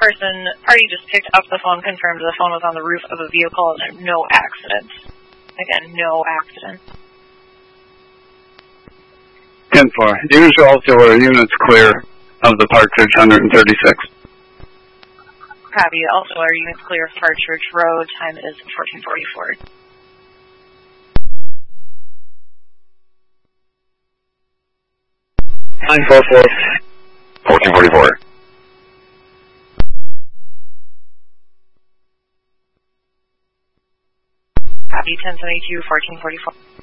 party just picked up the phone, confirmed the phone was on the roof of a vehicle, and no accident. Again, no accident. 10-4. Use also are units clear of the Partridge 136. Copy. Also, our units clear of Partridge Road. Time is 14:44. Nine 4-4. 1444. Copy. 1072, 1444.